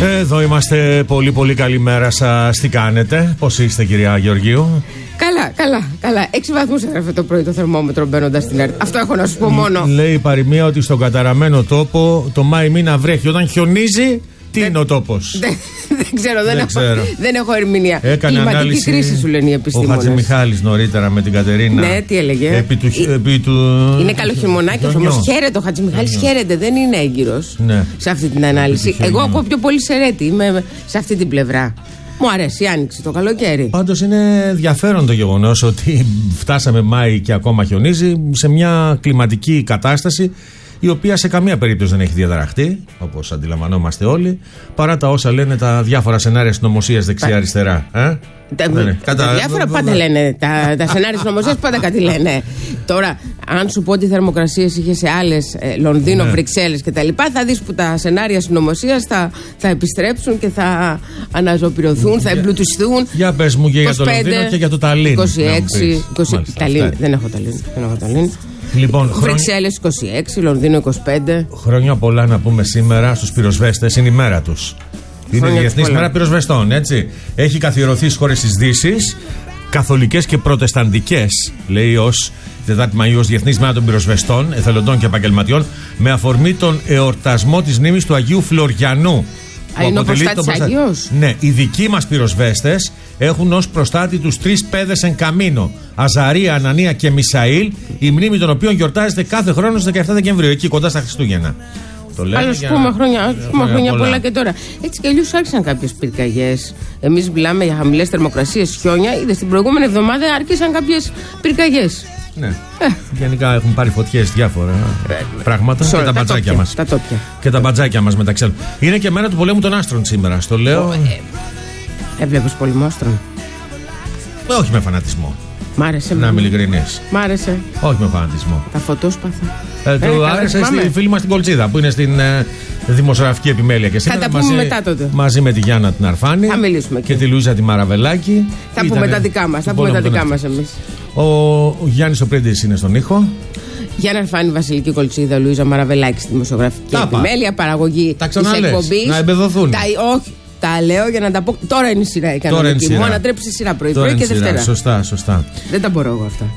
Εδώ είμαστε. Πολύ πολύ καλημέρα σας. Τι κάνετε, πώς είστε κυρία Γεωργίου? Καλά. 6 βαθμούς έγραφε το πρωί το θερμόμετρο μπαίνοντας στην ΕΡΤ. Αυτό έχω να σου πω μόνο. Λέει η παροιμία ότι στον καταραμένο τόπο το Μάη μήνα βρέχει. Όταν χιονίζει, τι είναι ο τόπος? Δεν ξέρω. Δεν έχω ερμηνεία. Έκανε κλιματική ανάλυση κρίση σου λένε οι επιστήμονες. Ο Χατζημιχάλης νωρίτερα με την Κατερίνα. Ναι, τι έλεγε? Επί του... Είναι καλοχειμωνάκιος όμως. Χαίρεται ο Χατζημιχάλης, χαίρεται. Δεν είναι έγκυρος σε αυτή την ανάλυση. Εγώ ακούω πιο πολύ Σερέτη. Είμαι σε αυτή την πλευρά. Μου αρέσει η άνοιξη το καλοκαίρι. Πάντως είναι ενδιαφέρον το γεγονός ότι φτάσαμε Μάη και ακόμα χιονίζει σε μια κλιματική κατάσταση η οποία σε καμία περίπτωση δεν έχει διαταραχτεί, όπως αντιλαμβανόμαστε όλοι, παρά τα όσα λένε τα διάφορα σενάρια συνωμοσίας δεξιά-αριστερά. Τα διάφορα πάντα λένε. Τα σενάρια συνωμοσίας πάντα κάτι λένε. Τώρα, αν σου πω ότι οι θερμοκρασίες είχε σε άλλες, Λονδίνο, Βρυξέλλες κτλ., θα δεις που τα σενάρια συνωμοσίας θα επιστρέψουν και θα αναζωπηρωθούν, θα εμπλουτιστούν. Για πες μου και για το Λονδίνο και για το Ταλίν. 26. Ταλίν, δεν έχω Ταλίν. Λοιπόν, Βρυξέλλες 26, Λονδίνο 25. Χρόνια πολλά να πούμε σήμερα στους πυροσβέστες, είναι η μέρα τους. Είναι η Διεθνής Μέρα Πυροσβεστών, έτσι. Έχει καθιερωθεί στις χώρες της Δύσης, καθολικές και προτεσταντικές, λέει ως 4η Μαΐου, ως Διεθνής Μέρα των Πυροσβεστών, εθελοντών και επαγγελματιών, με αφορμή τον εορτασμό της μνήμης του Αγίου Φλωριανού. Είναι ο προστάτης Αγίος. Ναι, οι δικοί μας πυροσβέστες έχουν ως προστάτη τους 3 πέδες εν καμίνο: Αζαρία, Ανανία και Μισαήλ, η μνήμη των οποίων γιορτάζεται κάθε χρόνο στις 17 Δεκεμβρίου, εκεί κοντά στα Χριστούγεννα. Αλλά σου πούμε χρόνια πολλά και τώρα. Έτσι κι αλλιώς άρχισαν κάποιες πυρκαγιές. Εμείς μιλάμε για χαμηλές θερμοκρασίες, χιόνια. Είδες την προηγούμενη εβδομάδα άρχισαν κάποιες πυρκαγιές. Ναι. Γενικά έχουν πάρει φωτιές διάφορα πράγματα. Και τα μπατζάκια μας. Και τα μπατζάκια μας μεταξύ άλλων. Είναι και μέρα του πολέμου των άστρων σήμερα. Στο λέω. Έβλεπες πολεμόστρων? Όχι με φανατισμό. Μ' άρεσε. Να είμαι ειλικρινής. Μ' άρεσε. Όχι με φανατισμό. Τα φωτόσπαθα. Του άρεσε στη φίλη μας την Κολτσίδα που είναι στην δημοσιογραφική επιμέλεια και σήμερα. Θα τα πούμε μετά τότε. Μαζί με τη Γιάννα την Αρφάνη. Θα μιλήσουμε και τη Λουίζα τη Μαραβελάκη. Θα πούμε τα δικά μας. Θα πούμε τα δικά μας εμείς. Ο Γιάννης ο Πρίντης είναι στον ήχο. Γιάννα Αρφάνη, Βασιλική Κολτσίδα, Λουίζα Μαραβελάκη στη δημοσιογραφική επιμέλεια, παραγωγή της εκπομπής. Να εμπεδοθούν. Όχι. Τα λέω για να τα πω. Τώρα είναι η σειρά η κανονική. Μου ανατρέψει σειρά πρωί-πρωί και Δευτέρα. Σωστά. Δεν τα μπορώ εγώ αυτά.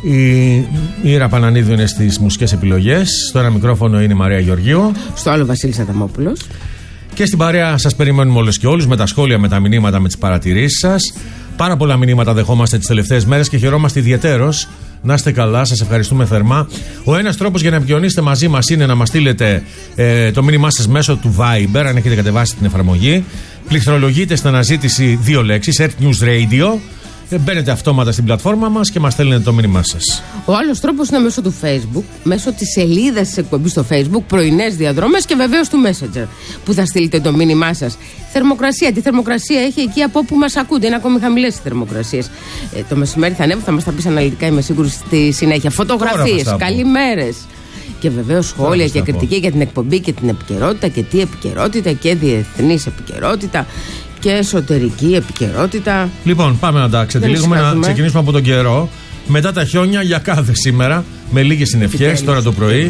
Η Ήρα Πανανίδου είναι στις μουσικές επιλογές. Στο ένα μικρόφωνο είναι η Μαρία Γεωργίου. Στο άλλο Βασίλης Αδαμόπουλος. Και στην παρέα σας περιμένουμε όλους και όλους με τα σχόλια, με τα μηνύματα, με τις παρατηρήσεις σας. Πάρα πολλά μηνύματα δεχόμαστε τις τελευταίες μέρες και χαιρόμαστε ιδιαιτέρως. Να είστε καλά, σας ευχαριστούμε θερμά. Ο ένας τρόπος για να επικοινωνήσετε μαζί μας είναι να μας στείλετε το μήνυμά σας μέσω του Viber, αν έχετε κατεβάσει την εφαρμογή. Πληκτρολογείτε στην αναζήτηση 2 λέξεις, Earth News Radio. Μπαίνετε αυτόματα στην πλατφόρμα μας και μας στέλνετε το μήνυμά σας. Ο άλλος τρόπος είναι μέσω του Facebook, μέσω της σελίδας της εκπομπής στο Facebook, πρωινές διαδρομές και βεβαίως του Messenger, που θα στείλετε το μήνυμά σας. Θερμοκρασία, τη θερμοκρασία έχει εκεί από όπου μας ακούτε. Είναι ακόμη χαμηλές οι θερμοκρασίες. Το μεσημέρι θα ανέβει, θα μας τα πεις αναλυτικά, είμαι σίγουρη, στη συνέχεια. Φωτογραφίες, καλημέρες. Και βεβαίως σχόλια και κριτική για την εκπομπή και την επικαιρότητα και τι επικαιρότητα και διεθνής επικαιρότητα και εσωτερική επικαιρότητα. Λοιπόν, πάμε να τα ξετυλίγουμε, να ξεκινήσουμε από τον καιρό. Μετά τα χιόνια, γιακάδε σήμερα, με λίγες συννεφιές τώρα το πρωί.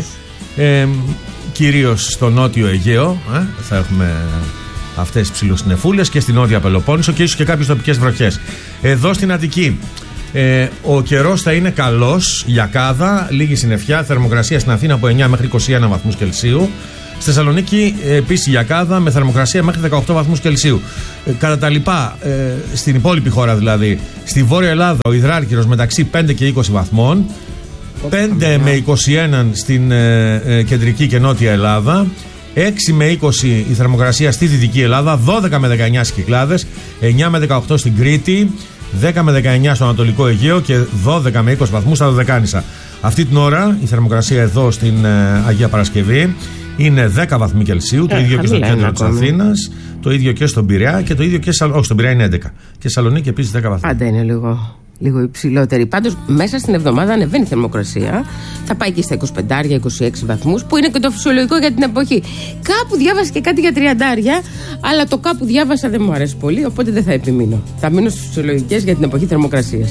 Κυρίως στο νότιο Αιγαίο θα έχουμε αυτές τις ψιλοσυννεφούλες και στην νότια Πελοπόννησο και ίσως και κάποιες τοπικές βροχές. Εδώ στην Αττική ο καιρός θα είναι καλός, γιακάδα, λίγη συννεφιά, θερμοκρασία στην Αθήνα από 9 μέχρι 21 βαθμούς Κελσίου. Στη Θεσσαλονίκη επίσης γιακάδα με θερμοκρασία μέχρι 18 βαθμούς Κελσίου. Κατά τα λοιπά, στην υπόλοιπη χώρα δηλαδή, στη Βόρεια Ελλάδα ο Ιδράρχυρος μεταξύ 5 και 20 βαθμών, 5 με 21 στην κεντρική και νότια Ελλάδα, 6 με 20 η θερμοκρασία στη Δυτική Ελλάδα, 12 με 19 στις Κυκλάδες, 9 με 18 στην Κρήτη, 10 με 19 στο Ανατολικό Αιγαίο και 12 με 20 βαθμούς στα Δωδεκάνησα. Αυτή την ώρα η θερμοκρασία εδώ στην Αγία Παρασκευή είναι 10 βαθμοί Κελσίου, το ίδιο και στο κέντρο της Αθήνας, το ίδιο και στον Πειραιά και το ίδιο και όχι, στον Πειραιά είναι 11. Και Σαλονίκη επίσης 10 βαθμοί. Πάντα είναι λίγο υψηλότερη. Πάντως μέσα στην εβδομάδα ανεβαίνει η θερμοκρασία. Θα πάει και στα 25-26 βαθμούς, που είναι και το φυσιολογικό για την εποχή. Κάπου διάβασα και κάτι για 30, αλλά το κάπου διάβασα δεν μου αρέσει πολύ, οπότε δεν θα επιμείνω. Θα μείνω στις φυσιολογικές για την εποχή θερμοκρασίας.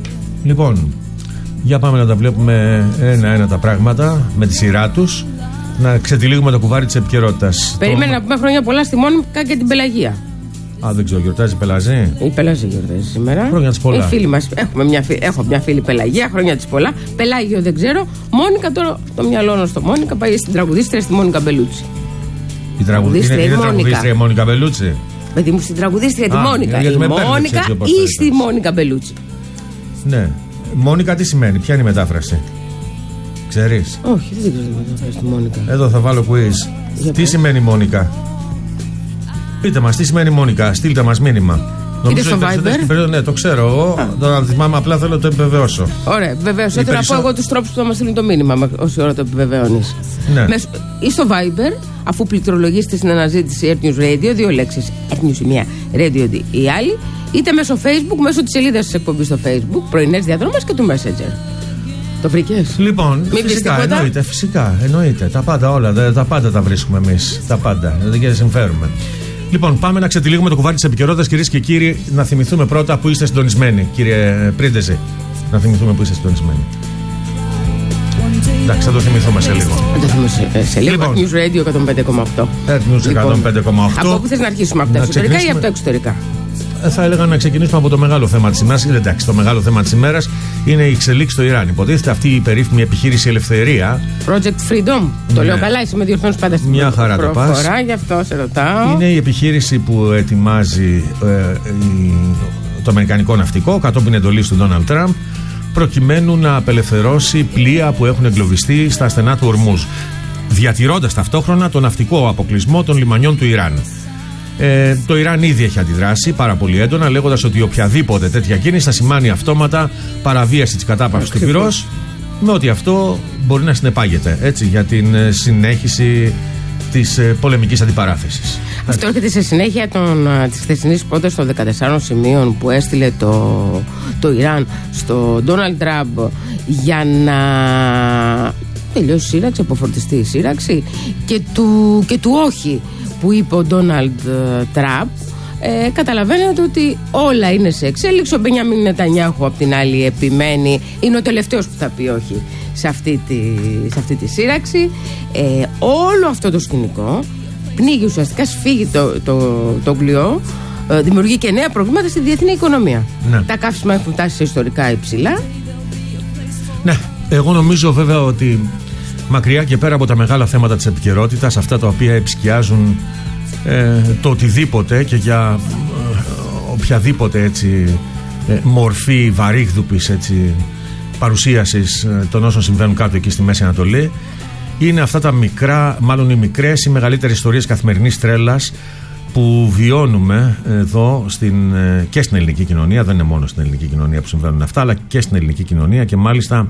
Λοιπόν, για πάμε να τα βλέπουμε ένα-ένα τα πράγματα με τη σειρά τους. Να ξετυλίγουμε το κουβάρι της επικαιρότητας. Περίμενα να πούμε χρόνια πολλά στη Μόνικα και την Πελαγία. Δεν ξέρω, γιορτάζει η Πελαζή. Η Πελαζή γιορτάζει σήμερα. Χρόνια της πολλά. Οι φίλοι μας, έχω μια φίλη Πελαγία, χρόνια της πολλά. Πελάγιο δεν ξέρω. Μόνικα τώρα, το μυαλό στο Μόνικα πάει στην τραγουδίστρια, στη Μόνικα Μπελούτσι. Η τραγουδίστρια η Μόνικα Μπελούτσι. Παιδί μου, στην τραγουδίστρια τη Μόνικα. Η Μόνικα ή στη Μόνικα Μπελούτσι. Ναι. Μόνικα τι σημαίνει, ποια είναι η μετάφραση? Ξέρεις? Όχι, δεν ξέρω τη μετάφραση τη Μόνικα. Εδώ θα βάλω quiz. Τι σημαίνει Μόνικα? Πείτε μας, τι σημαίνει Μόνικα, στείλτε μας μήνυμα. Νομίζω στο Viber. Ναι, το ξέρω εγώ. Το θυμάμαι, απλά θέλω να το επιβεβαιώσω. Ωραία, βεβαίως. Θέλω να πω εγώ τους τρόπους που θα μας στείλουν το μήνυμα, όση ώρα το επιβεβαιώνεις. Ναι. Ή στο Viber, αφού πληκτρολογήσετε στην αναζήτηση Earth News Radio, 2 λέξεις. Earth News η μία, Radio η άλλη. Είτε μέσω Facebook, μέσω της σελίδας της εκπομπής στο Facebook, πρωινές διαδρόμες και του Messenger. Το βρήκες? Λοιπόν, φυσικά, εννοείται. Τα πάντα όλα, τα πάντα τα βρίσκουμε εμείς. Τα πάντα, δεν συμφέρουμε. Λοιπόν, πάμε να ξετυλίγουμε το κουβάρι της επικαιρότητας, κυρίες και κύριοι. Να θυμηθούμε πρώτα που είστε συντονισμένοι, κύριε Πρίντεζη. Να θυμηθούμε που είστε συντονισμένοι. Εντάξει, θα το θυμηθούμε σε λίγο. Θα το θυμηθούμε σε λίγο. Λοιπόν, News Radio 105,8. News 105,8. Από πού θες να αρχίσουμε, από τα εσωτερικά ή από τα εξωτερικά? Θα έλεγα να ξεκινήσουμε από το μεγάλο θέμα της ημέρας. Εντάξει, το μεγάλο θέμα της ημέρας είναι η εξελίξη στο Ιράν. Υποτίθεται αυτή η περίφημη επιχείρηση Ελευθερία. Project Freedom. Ναι. Το λέω καλά, είσαι με διορθώνεις πάντα στην μια χαρά το πας. Γι' αυτό σε ρωτάω. Είναι η επιχείρηση που ετοιμάζει το αμερικανικό ναυτικό κατόπιν εντολής του Ντόναλντ Τραμπ, προκειμένου να απελευθερώσει πλοία που έχουν εγκλωβιστεί στα στενά του Ορμούζ, διατηρώντας ταυτόχρονα τον ναυτικό αποκλεισμό των λιμανιών του Ιράν. Το Ιράν ήδη έχει αντιδράσει πάρα πολύ έντονα, λέγοντας ότι οποιαδήποτε τέτοια κίνηση θα σημάνει αυτόματα παραβίαση της κατάπαυσης του πυρός, με ότι αυτό μπορεί να συνεπάγεται, έτσι, για την συνέχιση της πολεμικής αντιπαράθεσης. Αυτό έρχεται σε συνέχεια της χθεσινής πρότασης των 14 σημείων που έστειλε το Ιράν στο Ντόναλντ Τραμπ για να τελειώσει η σύραξη, αποφορτιστεί η σύραξη, και του όχι που είπε ο Ντόναλντ Τραμπ. Καταλαβαίνετε ότι όλα είναι σε εξέλιξη. Ο Μπενιάμιν Νετανιάχου απ' την άλλη επιμένει, είναι ο τελευταίος που θα πει όχι σε αυτή τη σύραξη. Όλο αυτό το σκηνικό πνίγει ουσιαστικά, σφίγγει το πλοίο, δημιουργεί και νέα προβλήματα στη διεθνή οικονομία. Ναι. Τα καύσιμα έχουν φτάσει σε ιστορικά υψηλά. Ναι, εγώ νομίζω βέβαια ότι μακριά και πέρα από τα μεγάλα θέματα της επικαιρότητας, αυτά τα οποία επισκιάζουν το οτιδήποτε και για οποιαδήποτε έτσι μορφή βαρύγδουπης έτσι παρουσίασης των όσων συμβαίνουν κάτω εκεί στη Μέση Ανατολή, είναι αυτά τα μικρά, μάλλον οι μικρές ή μεγαλύτερες ιστορίες καθημερινής τρέλας που βιώνουμε εδώ και στην ελληνική κοινωνία. Δεν είναι μόνο στην ελληνική κοινωνία που συμβαίνουν αυτά, αλλά και στην ελληνική κοινωνία, και μάλιστα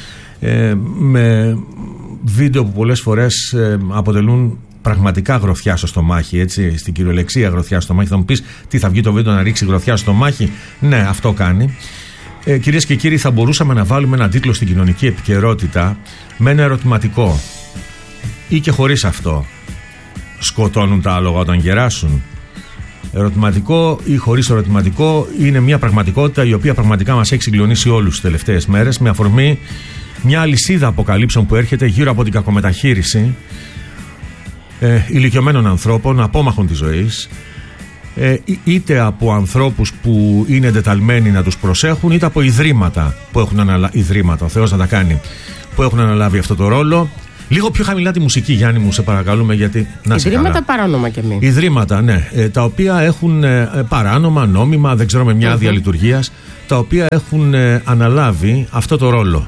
με βίντεο που πολλές φορές αποτελούν πραγματικά γροθιά στο στομάχι, έτσι, στην κυριολεξία γροθιά στο στομάχι. Θα μου πεις, τι θα βγει το βίντεο να ρίξει γροθιά στο στομάχι? Ναι, αυτό κάνει. Κυρίες και κύριοι, θα μπορούσαμε να βάλουμε έναν τίτλο στην κοινωνική επικαιρότητα με ένα ερωτηματικό, ή και χωρίς αυτό. Σκοτώνουν τα άλογα όταν γεράσουν? Ερωτηματικό ή χωρίς ερωτηματικό, είναι μια πραγματικότητα η οποία πραγματικά μας έχει συγκλονίσει όλους τις τελευταίες μέρες, με αφορμή μια αλυσίδα αποκαλύψεων που έρχεται γύρω από την κακομεταχείριση ηλικιωμένων ανθρώπων, απόμαχων της ζωής, είτε από ανθρώπους που είναι εντεταλμένοι να τους προσέχουν, είτε από ιδρύματα που έχουν αναλάβει, ιδρύματα, ο Θεός να τα κάνει, που έχουν αναλάβει αυτό το ρόλο. Λίγο πιο χαμηλά τη μουσική, Γιάννη μου, σε παρακαλούμε, γιατί να σε ιδρύματα καλά. Παράνομα και μη. Ιδρύματα, ναι, τα οποία έχουν παράνομα, νόμιμα, δεν ξέρω, με μια άδεια λειτουργίας, τα οποία έχουν αναλάβει αυτό το ρόλο.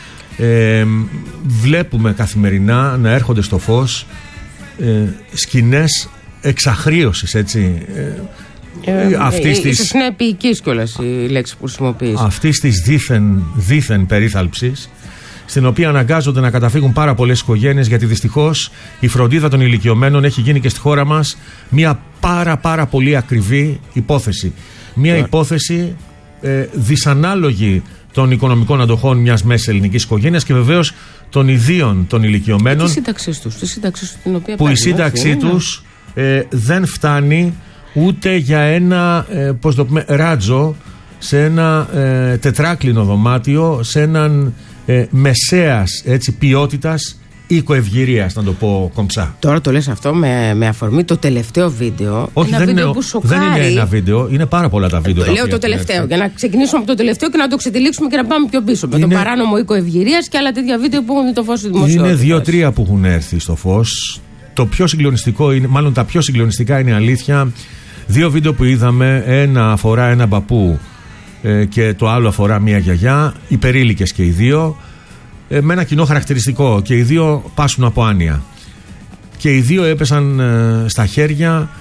Βλέπουμε καθημερινά να έρχονται στο φως σκηνές εξαχρίωσης, έτσι, αυτής της, ίσως είναι επίοικης κιόλας η λέξη που χρησιμοποιείς, αυτής της δίθεν περίθαλψης, στην οποία αναγκάζονται να καταφύγουν πάρα πολλές οικογένειες, γιατί δυστυχώς η φροντίδα των ηλικιωμένων έχει γίνει και στη χώρα μας μια πάρα πολύ ακριβή υπόθεση. Μια υπόθεση δυσανάλογη των οικονομικών αντοχών μιας μέσης ελληνικής οικογένειας, και βεβαίως των ιδίων των ηλικιωμένων, τη σύνταξή τους, την οποία που η σύνταξή τους δεν φτάνει ούτε για ένα πώς το πούμε, ράτζο σε ένα τετράκλινο δωμάτιο, σε έναν μεσαίας, έτσι, ποιότητας οικοευγυρίας, να το πω κομψά. Τώρα το λες αυτό με αφορμή το τελευταίο βίντεο. Όχι, ένα βίντεο που σοκάρει. Δεν είναι ένα βίντεο, είναι πάρα πολλά τα βίντεο. Λέω το τελευταίο, για να ξεκινήσουμε από το τελευταίο και να το ξετυλίξουμε και να πάμε πιο πίσω. Με το παράνομο οικοευγυρίας και άλλα τέτοια βίντεο που έχουν το φως του δημοσίου. Είναι 2-3 που έχουν έρθει στο φως. Το πιο συγκλονιστικό είναι, μάλλον τα πιο συγκλονιστικά είναι αλήθεια. 2 βίντεο που είδαμε, ένα αφορά έναν παππού και το άλλο αφορά μια γιαγιά, υπερήλικες και οι δύο, με ένα κοινό χαρακτηριστικό, και οι δύο πάσουν από άνοια. Και οι δύο έπεσαν στα χέρια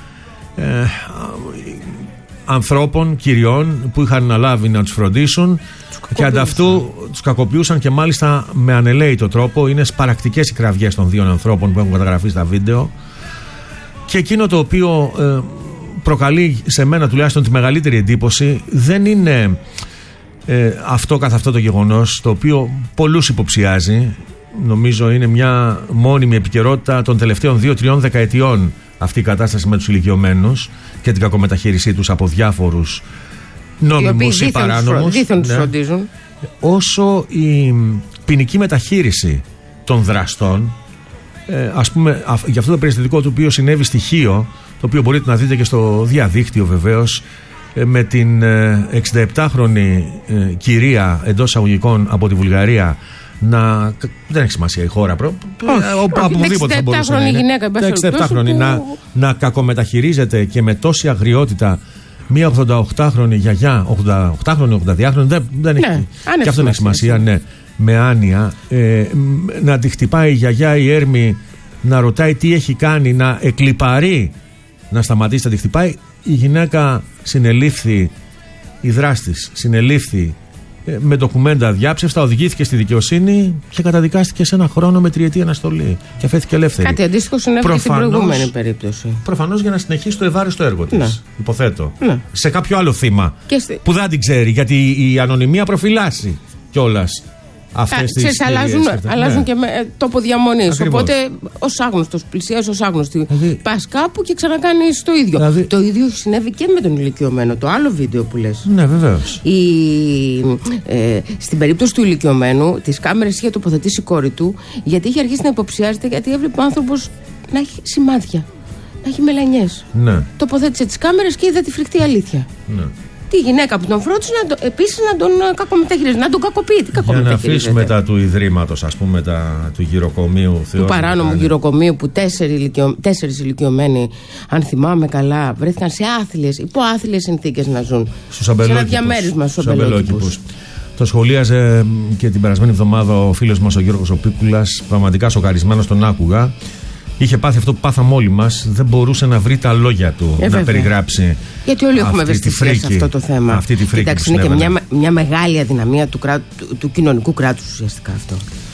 ανθρώπων, κυριών που είχαν αναλάβει να τους φροντίσουν και ανταυτού τους κακοποιούσαν, και μάλιστα με ανελαίητο τρόπο. Είναι σπαρακτικές οι κραυγές των 2 ανθρώπων που έχουν καταγραφεί στα βίντεο. Και εκείνο το οποίο προκαλεί σε μένα τουλάχιστον τη μεγαλύτερη εντύπωση δεν είναι αυτό καθ' αυτό το γεγονός, το οποίο πολλούς υποψιάζει. Νομίζω είναι μια μόνιμη επικαιρότητα των τελευταίων 2-3 δεκαετιών αυτή η κατάσταση με τους ηλικιωμένους και την κακομεταχείρισή τους από διάφορους νόμιμους ή παράνομους. Δίθεν τους φροντίζουν. Όσο η ποινική μεταχείριση των δραστών, ας πούμε, για αυτό το περιστατικό το οποίο συνέβη στη Χίο, το οποίο μπορείτε να δείτε και στο διαδίκτυο βεβαίως, με την 67χρονη κυρία εντός εισαγωγικών από τη Βουλγαρία, δεν έχει σημασία η χώρα, από οπουδήποτε θα μπορούσε να είναι, 67χρονη να κακομεταχειρίζεται και με τόση αγριότητα μία 88χρονη γιαγιά, 88χρονη, 82χρονη, δεν έχει, και αυτό δεν έχει σημασία, ναι, με άνοια, να τη χτυπάει η γιαγιά η έρμη, να ρωτάει τι έχει κάνει, να εκλιπαρεί να σταματήσει να τη χτυπάει. Η γυναίκα συνελήφθη, η δράστης συνελήφθη με ντοκουμέντα διάψευστα, οδηγήθηκε στη δικαιοσύνη και καταδικάστηκε σε 1 χρόνο με 3ετή αναστολή και αφέθηκε ελεύθερη. Κάτι αντίστοιχο συνέβη και στην προηγούμενη περίπτωση. Προφανώς για να συνεχίσει το ευάριστο έργο της, ναι, υποθέτω. Ναι. Σε κάποιο άλλο θύμα που δεν την ξέρει, γιατί η ανωνυμία προφυλάσσει κιόλας αυτές τις αλλάζουν και με τόπο διαμονής. Οπότε ως άγνωστος πλησιάζει ως άγνωστη. Πας κάπου και ξανακάνεις το ίδιο. Το ίδιο συνέβη και με τον ηλικιωμένο. Το άλλο βίντεο που λες. Ναι, βεβαίως. Στην περίπτωση του ηλικιωμένου, τις κάμερες είχε τοποθετήσει η κόρη του, γιατί είχε αρχίσει να υποψιάζεται, γιατί έβλεπε ο άνθρωπος να έχει σημάδια, να έχει μελανιές. Ναι. Τοποθέτησε τις κάμερες και είδε τη φρικτή αλήθεια. Ναι. Τη γυναίκα που τον φρόντισε επίσης να τον κακομεταχειρίζεται, να τον κακοποιεί. Για να αφήσουμε τα του Ιδρύματος, ας πούμε, του γυροκομείου. Του παράνομου γυροκομείου που 4 ηλικιωμένοι, αν θυμάμαι καλά, βρέθηκαν σε υποάθλιες συνθήκες να ζουν. Σε ένα διαμέρισμα στους αμπελόκηπους. Το σχολίαζε και την περασμένη εβδομάδα ο φίλος μας ο Γιώργος ο Πίκουλας, πραγματικά σοκαρισμένος, τον άκουγα. Είχε πάθει αυτό που πάθαμε όλοι μας, δεν μπορούσε να βρει τα λόγια του να περιγράψει. Γιατί όλοι έχουμε ευαισθησία σε αυτό το θέμα. Αυτή τη φρίκη. Κοιτάξτε, είναι και μια μεγάλη αδυναμία του κοινωνικού κράτους ουσιαστικά αυτό.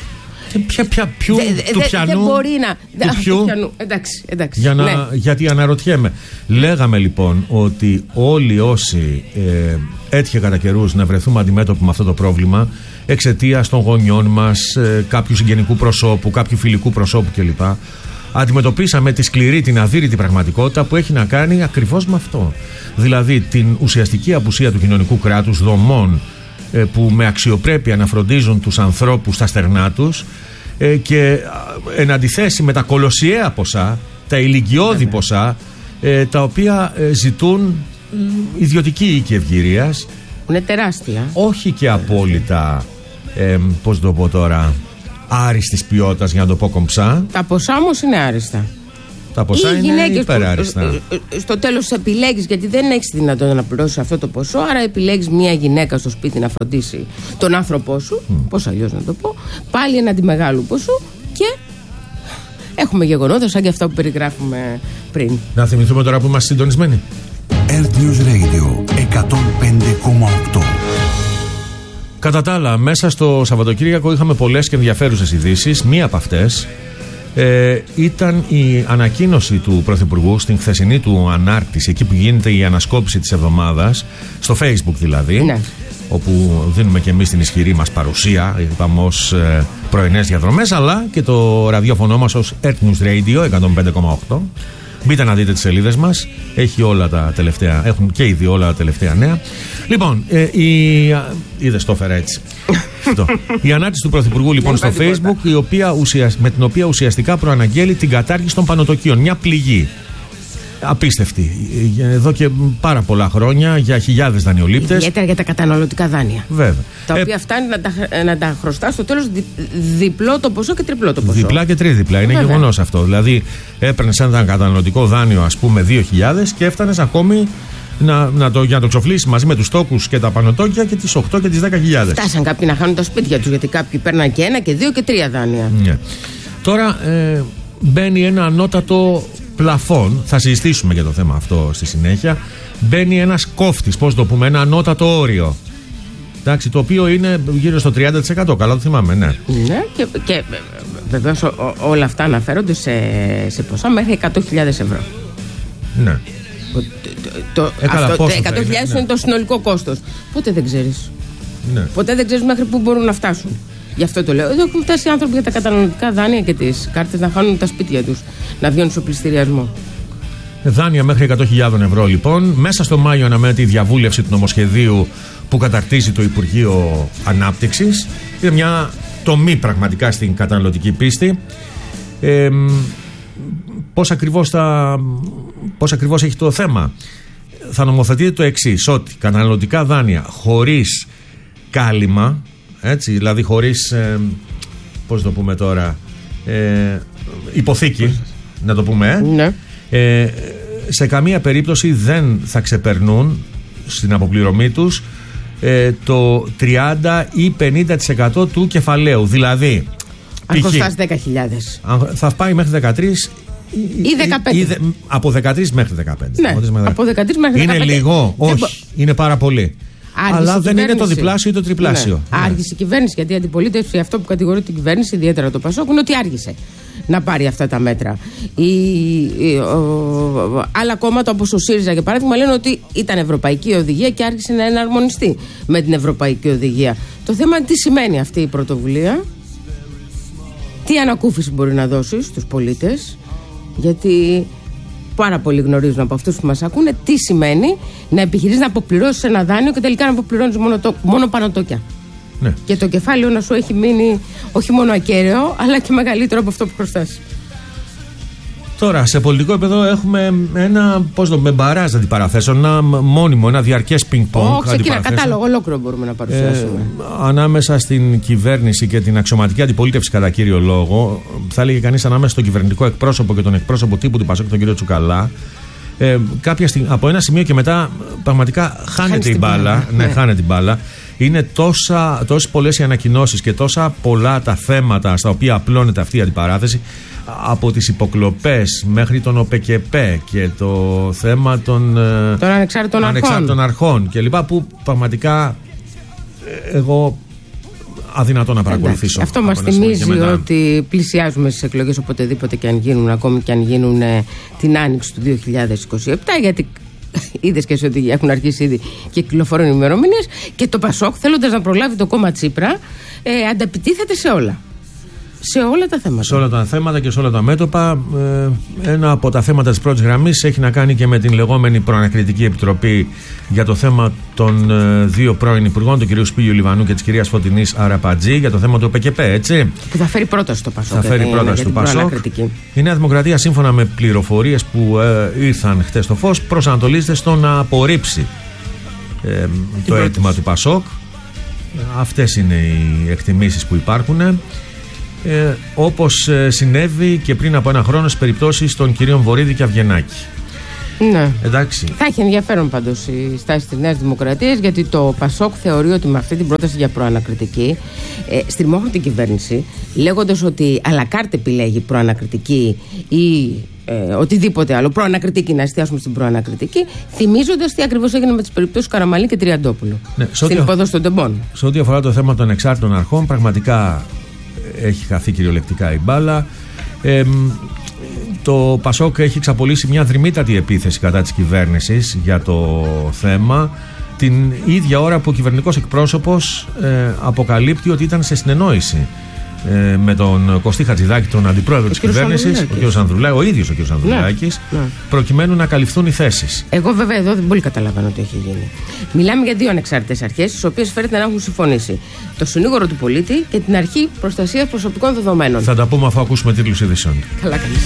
Ποιου, του πιανού. Δεν μπορεί να. Του ποιου. Εντάξει. Γιατί αναρωτιέμαι. Λέγαμε λοιπόν ότι όλοι όσοι έτυχε κατά καιρούς να βρεθούμε αντιμέτωποι με αυτό το πρόβλημα, εξαιτίας των γονιών μας, κάποιου συγγενικού προσώπου, κάποιου φιλικού προσώπου κλπ., αντιμετωπίσαμε τη σκληρή, την αδύρυτη πραγματικότητα που έχει να κάνει ακριβώς με αυτό. Δηλαδή την ουσιαστική απουσία του κοινωνικού κράτους, δομών που με αξιοπρέπεια να φροντίζουν τους ανθρώπους στα στερνά τους, και εν αντιθέσει με τα κολοσιαία ποσά, τα ηλικιώδη ποσά, τα οποία ζητούν ιδιωτική οίκη ευγυρίας. Είναι τεράστια. Όχι και απόλυτα, πώς το πω τώρα, άριστης ποιότητας, για να το πω κομψά. Τα ποσά όμως είναι άριστα. Τα ποσά είναι υπεράριστα. Στο τέλος επιλέγεις, γιατί δεν έχεις δυνατότητα να πληρώσεις αυτό το ποσό, άρα επιλέγεις μια γυναίκα στο σπίτι να φροντίσει τον άνθρωπό σου, πώς αλλιώς να το πω, πάλι ένα αντιμεγάλου ποσό, και έχουμε γεγονότα σαν και αυτά που περιγράφουμε πριν. Να θυμηθούμε τώρα που είμαστε συντονισμένοι. Earth News Radio 105,8. Κατά τα άλλα, μέσα στο Σαββατοκύριακο είχαμε πολλές και ενδιαφέρουσες ειδήσεις. Μία από αυτές ήταν η ανακοίνωση του Πρωθυπουργού στην χθεσινή του ανάρτηση, εκεί που γίνεται η ανασκόπηση της εβδομάδας, στο Facebook δηλαδή, ναι, όπου δίνουμε και εμείς την ισχυρή μας παρουσία, είπαμε, ως πρωινές διαδρομές, αλλά και το ραδιόφωνο μας ως Earth News Radio 105,8. Μπείτε να δείτε τις σελίδες μας. Έχουν και ήδη όλα τα τελευταία νέα. Λοιπόν, είδες, το έφερα έτσι. αυτό. Η ανάρτηση του Πρωθυπουργού λοιπόν στο Facebook, με την οποία ουσιαστικά προαναγγέλει την κατάργηση των πανωτοκίων. Μια πληγή. Απίστευτη. Εδώ και πάρα πολλά χρόνια για χιλιάδες δανειολήπτες. Ιδιαίτερα για τα καταναλωτικά δάνεια. Βέβαια. Τα οποία φτάνει να τα χρωστά στο τέλος διπλό το ποσό και τριπλό το ποσό. Διπλά και τριδιπλά. Είναι γεγονός αυτό. Δηλαδή, έπαιρνες ένα καταναλωτικό δάνειο, ας πούμε, 2.000 και έφτανες ακόμη για να το ξοφλήσεις μαζί με τους τόκους και τα πανωτόκια και τις 8 και τις 10.000. Φτάσαν κάποιοι να χάνουν τα σπίτια τους, γιατί κάποιοι παίρναν και 1 και 2 και 3 δάνεια. Ναι. Τώρα μπαίνει ένα ανώτατο πλαφόν, θα συζητήσουμε για το θέμα αυτό στη συνέχεια. Μπαίνει ένας κόφτης, πώς το πούμε, ένα ανώτατο όριο. Εντάξει, το οποίο είναι γύρω στο 30%, καλά το θυμάμαι, ναι. Ναι, και βεβαίως όλα αυτά αναφέρονται σε ποσά μέχρι 100.000 ευρώ. Ναι. Το 100.000 είναι το συνολικό κόστος. Ποτέ δεν ξέρεις. Ναι. Ποτέ δεν ξέρεις μέχρι πού μπορούν να φτάσουν. Γι' αυτό το λέω. Εδώ έχουν φτάσει άνθρωποι για τα καταναλωτικά δάνεια και τις κάρτες να χάνουν τα σπίτια τους, να βγαίνουν στο πληστηριασμό. Δάνεια μέχρι 100.000 ευρώ λοιπόν. Μέσα στο Μάιο αναμένεται η διαβούλευση του νομοσχεδίου που καταρτίζει το Υπουργείο Ανάπτυξης. Είναι μια τομή πραγματικά στην καταναλωτική πίστη. Πώς ακριβώς έχει το θέμα? Θα νομοθετείτε το εξής, ότι καταναλωτικά δάνεια χωρίς κάλυμα, έτσι, δηλαδή χωρίς, πώς το πούμε τώρα, υποθήκη, να το πούμε, ναι. Σε καμία περίπτωση δεν θα ξεπερνούν στην αποπληρωμή τους το 30 ή 50% του κεφαλαίου. Δηλαδή, αν κοστάς 10.000, θα πάει μέχρι 13 ή 15. Από 13 μέχρι 15. Ναι, από 13 μέχρι 15. Είναι λίγο? Όχι, είναι πάρα πολύ. Αλλά δεν είναι το διπλάσιο ή το τριπλάσιο. Ναι. Άργησε η κυβέρνηση, γιατί η αντιπολίτευση, αυτό που κατηγορεί την κυβέρνηση, ιδιαίτερα το ΠΑΣΟΚ, είναι ότι άργησε να πάρει αυτά τα μέτρα. Άλλα κόμματα, όπως ο ΣΥΡΙΖΑ για παράδειγμα, λένε ότι ήταν ευρωπαϊκή οδηγία και άργησε να εναρμονιστεί με την ευρωπαϊκή οδηγία. Το θέμα είναι τι σημαίνει αυτή η πρωτοβουλία, τι ανακούφιση μπορεί να δώσει στους πολίτες, γιατί πάρα πολλοί γνωρίζουν από αυτούς που μας ακούνε τι σημαίνει να επιχειρείς να αποπληρώσεις ένα δάνειο και τελικά να αποπληρώνεις μόνο πανωτόκια. Ναι. Και το κεφάλαιο να σου έχει μείνει όχι μόνο ακέραιο, αλλά και μεγαλύτερο από αυτό που χρωστάς. Τώρα, σε πολιτικό επίπεδο έχουμε ένα, μπαράζ αντιπαραθέσεων, ένα μόνιμο, ένα διαρκές πινκ-πονγκ. Ξεκινά, κατάλογο ολόκληρο μπορούμε να παρουσιάσουμε. Ανάμεσα στην κυβέρνηση και την αξιωματική αντιπολίτευση, κατά κύριο λόγο, θα έλεγε κανείς ανάμεσα στον κυβερνητικό εκπρόσωπο και τον εκπρόσωπο τύπου του ΠΑΣΟΚ, τον κύριο Τσουκαλά. Κάποια στιγμή, από ένα σημείο και μετά, πραγματικά χάνεται η μπάλα. Ναι, χάνεται η μπάλα. Είναι τόσες πολλές οι ανακοινώσεις και τόσα πολλά τα θέματα στα οποία απλώνεται αυτή η αντιπαράθεση, από τις υποκλοπές μέχρι τον ΟΠΕΚΕΠΕ και το θέμα των ανεξάρτητων αρχών και λοιπά, που πραγματικά εγώ αδυνατό να παρακολουθήσω. Αυτό μας θυμίζει ότι πλησιάζουμε στις εκλογές, οποτεδήποτε και αν γίνουν, ακόμη και αν γίνουν την άνοιξη του 2027, γιατί είδες και εσύ ότι έχουν αρχίσει ήδη και κυκλοφορούν ημερομηνίες, και το ΠΑΣΟΚ, θέλοντας να προλάβει το κόμμα Τσίπρα, ανταπιτίθεται σε όλα. Σε όλα τα θέματα. Σε όλα τα θέματα και σε όλα τα μέτωπα. Ένα από τα θέματα της πρώτης γραμμής έχει να κάνει και με την λεγόμενη προανακριτική επιτροπή για το θέμα των δύο πρώην υπουργών, του κυρίου Σπύγιου Λιβανού και της κυρίας Φωτεινής Αραπατζή, για το θέμα του ΟΠΕΚΕΠΕ, έτσι. Που θα φέρει πρόταση στο ΠΑΣΟΚ. Θα φέρει πρόταση στο ΠΑΣΟΚ. Η Νέα Δημοκρατία, σύμφωνα με πληροφορίες που ήρθαν χτες στο φως, προσανατολίζεται στο να απορρίψει το αίτημα του ΠΑΣΟΚ. Αυτές είναι οι εκτιμήσεις που υπάρχουν. Όπως συνέβη και πριν από ένα χρόνο στις περιπτώσεις των κυρίων Βορίδη και Αυγενάκη. Ναι. Εντάξει. Θα έχει ενδιαφέρον πάντως η στάση της Νέας Δημοκρατίας, γιατί το ΠΑΣΟΚ θεωρεί ότι με αυτή την πρόταση για προανακριτική στριμώχνει την κυβέρνηση, λέγοντας ότι αλακάρτε επιλέγει προανακριτική ή οτιδήποτε άλλο, προανακριτική, να εστιάσουμε στην προανακριτική, θυμίζοντας τι ακριβώς έγινε με τις περιπτώσεις Καραμανλή και Τριαντόπουλου, ναι, στην υποδόση των τεμπών. Σε ό,τι αφορά το θέμα των εξάρτητων αρχών, πραγματικά έχει χαθεί κυριολεκτικά η μπάλα. Το ΠΑΣΟΚ έχει εξαπολύσει μια δρυμύτατη επίθεση κατά της κυβέρνησης για το θέμα, την ίδια ώρα που ο κυβερνητικός εκπρόσωπος αποκαλύπτει ότι ήταν σε συνεννόηση με τον Κωστή Χατζηδάκη, τον αντιπρόεδρο της κυβέρνησης, ο κ. Ανδρουλάκης, ο ίδιος ο κ. Ανδρουλάκης, προκειμένου να καλυφθούν οι θέσεις. Εγώ βέβαια εδώ δεν πολύ καταλαβαίνω τι έχει γίνει. Μιλάμε για δύο ανεξάρτητες αρχές, τις οποίες φαίνεται να έχουν συμφωνήσει. Το συνήγορο του πολίτη και την αρχή προστασίας προσωπικών δεδομένων. Θα τα πούμε αφού ακούσουμε τίτλους ειδήσεων. Καλά, καλά.